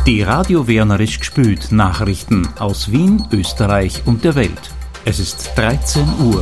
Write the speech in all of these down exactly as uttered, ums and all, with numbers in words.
Die Radio Wernerisch gspült Nachrichten aus Wien, Österreich und der Welt. Es ist dreizehn Uhr.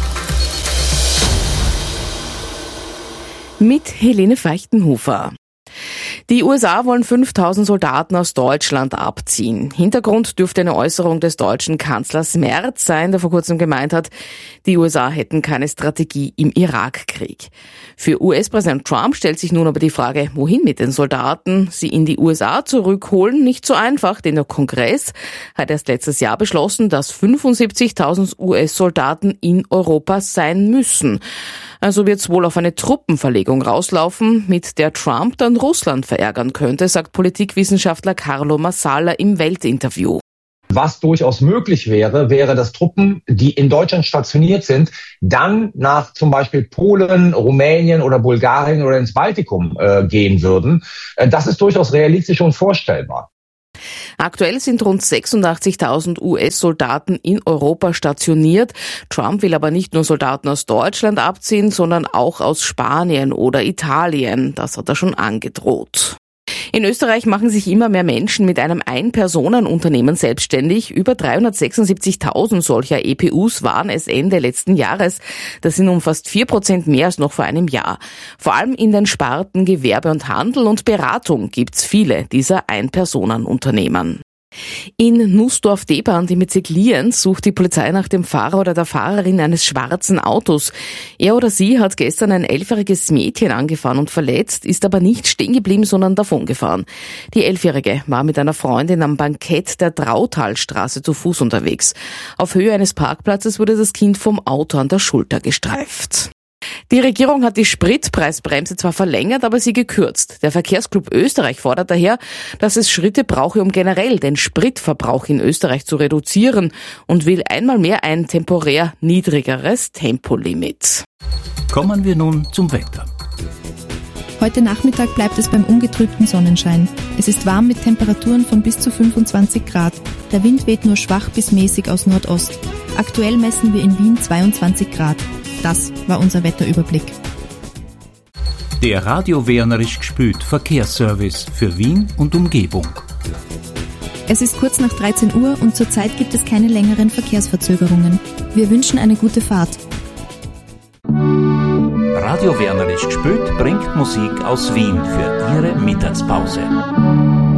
Mit Helene Feichtenhofer. Die U S A wollen fünftausend Soldaten aus Deutschland abziehen. Hintergrund dürfte eine Äußerung des deutschen Kanzlers Merz sein, der vor kurzem gemeint hat, die U S A hätten keine Strategie im Irakkrieg. Für U S-Präsident Trump stellt sich nun aber die Frage, wohin mit den Soldaten? Sie in die U S A zurückholen? Nicht so einfach, denn der Kongress hat erst letztes Jahr beschlossen, dass fünfundsiebzigtausend U S-Soldaten in Europa sein müssen. Also wird es wohl auf eine Truppenverlegung rauslaufen, mit der Trump dann Russland verärgern könnte, sagt Politikwissenschaftler Carlo Massala im Weltinterview. Was durchaus möglich wäre, wäre, dass Truppen, die in Deutschland stationiert sind, dann nach zum Beispiel Polen, Rumänien oder Bulgarien oder ins Baltikum äh, gehen würden. Äh, das ist durchaus realistisch und vorstellbar. Aktuell sind rund sechsundachtzigtausend U S-Soldaten in Europa stationiert. Trump will aber nicht nur Soldaten aus Deutschland abziehen, sondern auch aus Spanien oder Italien. Das hat er schon angedroht. In Österreich machen sich immer mehr Menschen mit einem Ein-Personen-Unternehmen selbstständig. Über dreihundertsechsundsiebzigtausend solcher E P Us waren es Ende letzten Jahres. Das sind um fast vier Prozent mehr als noch vor einem Jahr. Vor allem in den Sparten Gewerbe und Handel und Beratung gibt's viele dieser Ein-Personen-Unternehmen. In Nussdorf-Deband im Bezirk Lienz sucht die Polizei nach dem Fahrer oder der Fahrerin eines schwarzen Autos. Er oder sie hat gestern ein elfjähriges Mädchen angefahren und verletzt, ist aber nicht stehen geblieben, sondern davongefahren. Die Elfjährige war mit einer Freundin am Bankett der Trautalstraße zu Fuß unterwegs. Auf Höhe eines Parkplatzes wurde das Kind vom Auto an der Schulter gestreift. Die Regierung hat die Spritpreisbremse zwar verlängert, aber sie gekürzt. Der Verkehrsclub Österreich fordert daher, dass es Schritte brauche, um generell den Spritverbrauch in Österreich zu reduzieren und will einmal mehr ein temporär niedrigeres Tempolimit. Kommen wir nun zum Wetter. Heute Nachmittag bleibt es beim ungetrübten Sonnenschein. Es ist warm mit Temperaturen von bis zu fünfundzwanzig Grad. Der Wind weht nur schwach bis mäßig aus Nordost. Aktuell messen wir in Wien zweiundzwanzig Grad. Das war unser Wetterüberblick. Der Radio Wernerisch gspült Verkehrsservice für Wien und Umgebung. Es ist kurz nach dreizehn Uhr und zurzeit gibt es keine längeren Verkehrsverzögerungen. Wir wünschen eine gute Fahrt. Radio Wernerisch gspült bringt Musik aus Wien für Ihre Mittagspause.